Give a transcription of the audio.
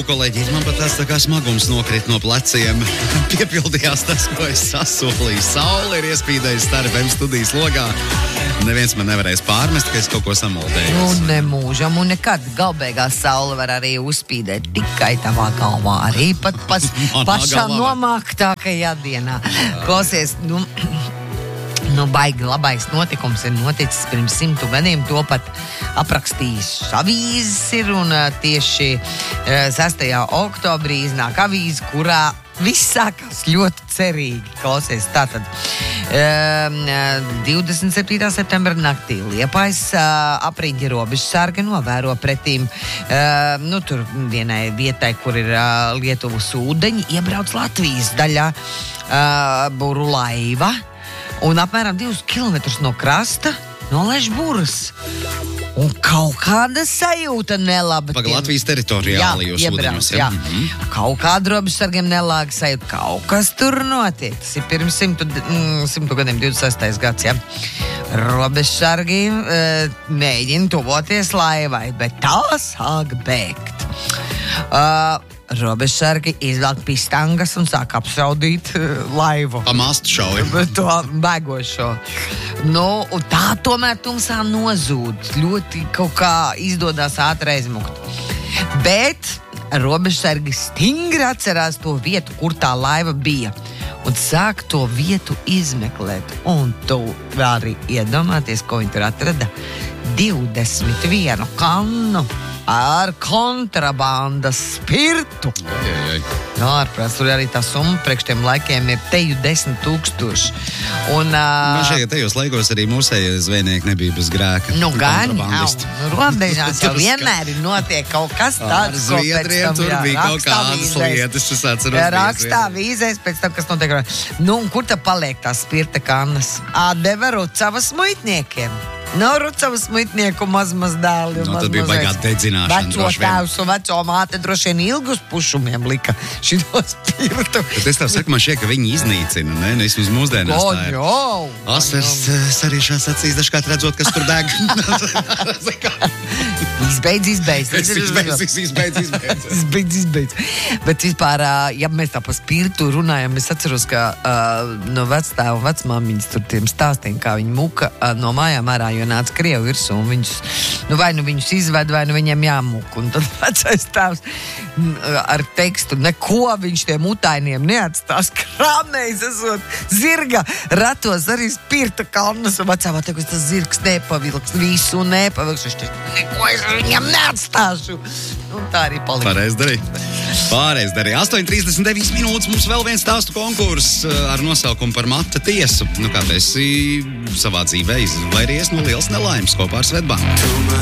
kolēģi, man pat tāds tā kā smagums nokrit no pleciem. Piepildījās tas, ko es sasolīju. Saule ir iespīdējusi starpiem studijas logā. Neviens man nevarēs pārmest, ka es kaut ko samaldēju. Nu, nemūžam, un nekad galbeigās saule var arī uzspīdēt tikai tavā galvā, arī pat pašā nomāktākajā dienā. Klausies, baigi labais notikums ir noticis pirms 100 gadiem, to pat aprakstījis avīzes ir, un tieši 6. oktobrī iznāk avīze, kurā viss sākās ļoti cerīgi. Klausies, tātad 27. septembra naktī Liepājas apriņķa robežsargi novēro pretīm tur vienai vietai, kur ir Lietuvas ūdeņi, iebrauc Latvijas daļā buru laiva, un apmēram 2 kilometrus no krasta nolaiž buras. Un kaut kāda sajūta nelaba. Paga Latvijas teritoriālajos ūdeņos. Jā. Kaut kāda robežsargiem nelāga sajūta. Kaut kas tur notiek. Tas ir pirms 100 gadiem, 26. gads, jā. Robežsargi mēģina tuvoties laivai, bet tā sāk bēgt. Robežsargi izvelk pistangas un sāk apšaudīt laivu. Pa mastu šauja. To bēgošo. Un tā tomēr tumsā nozūd. Ļoti kaut kā izdodās ātri aizmukt. Bet robežsargi stingri atcerās to vietu, kur tā laiva bija. Un sāk to vietu izmeklēt. Un tu vari iedomāties, ko viņi tur atrada. 21 kannu ar kontrabandas spirtu. Ārprāt, tur arī tā summa priekš tiem laikiem ir teju 10 000. Man šeit tajos laikos arī mūsējie zvejnieki nebija bez grēka. Gan, robežās jau vienmēr notiek kaut kas tāds. Ar Zviedriem tur bija kaut kādas lietas, es atceros. Rakstā vīzēs pēc tam, kas notiek. Un kur ta paliek tās spirta kannas? Deva Rucavas muitniekiem. Rucavas muitnieku maz dēli. Tad bija baigāt dedzināšana. Veco tēvs un veco māte droši vien ilgus pušumiem lika šito spirtu. Bet es tev saku, man šķiet, ka viņi iznīcina, ne? Vismaz mūsdienās tā ir. Asars arī šās acīs dažkārt redzot, kas tur deg. Izbeidz. Bet vispār, ja mēs tā pa spirtu runājam, es atceros, ka no vectēva un vecmāmiņas tur tiem stāstiem, kā viņi muka no mājām ārā, jo nāca Krievi virsū, un viņus, vai nu viņus izved, vai nu viņiem jāmuk. Un tad vecais tēvs ar tekstu, neko viņš tiem mutainiem neatstās. Krāmējs esot zirga ratos arī spirta kalnas, un vecāvā teikus, tas zirgs nepavilks, visu nepavilks. Viņš teiks, neko es viņam neatstāšu. Un tā arī palika. Pārreiz darīja. 8:39 minūtes, mums vēl viens stāstu konkurss ar nosaukumu par Mata tiesu. Kā tu esi savā dzīvē izvairījies no lielas nelaimes kopā ar Svetbanku?